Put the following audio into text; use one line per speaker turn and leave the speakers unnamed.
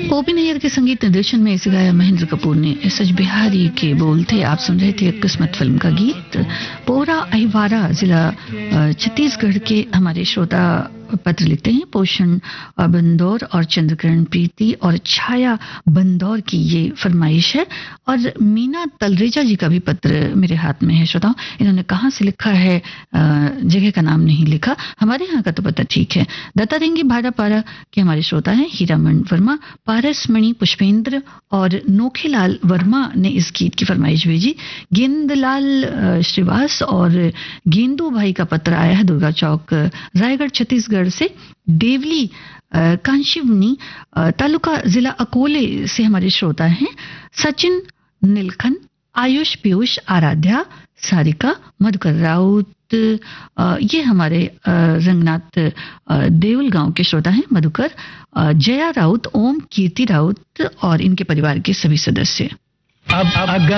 OP Nayyar के संगीत निर्देशन में इसे गाया महेंद्र कपूर ने। सच बिहारी के बोल थे। आप सुन रहे थे किस्मत फिल्म का गीत। पोरा अहिवारा जिला छत्तीसगढ़ के हमारे श्रोता पत्र लिखते हैं। पोषण बंदौर और चंद्रकरण प्रीति और छाया बंदौर की ये फरमाइश है। और मीना तलरेजा जी का भी पत्र मेरे हाथ में है श्रोताओं। इन्होंने कहाँ से लिखा है, जगह का नाम नहीं लिखा। हमारे यहाँ का तो पता ठीक है। दत्ता देंगे भाड़ापारा के हमारे श्रोता हैं हीरामण वर्मा, पारसमणि पुष्पेंद्र और नोखेलाल वर्मा ने इस गीत की फरमाइश भेजी। गेंदलाल श्रीवास और गेंदू भाई का पत्र आया है दुर्गा चौक रायगढ़ छत्तीसगढ़ से। देवली कांशीवनी तालुका जिला अकोले से हमारे श्रोता हैं सचिन नीलखन, आयुष पीयूष आराध्या सारिका मधुकर राउत। ये हमारे रंगनाथ देवल गांव के श्रोता हैं मधुकर, जया राउत, ओम कीर्ति राउत और इनके परिवार के सभी सदस्य।
अब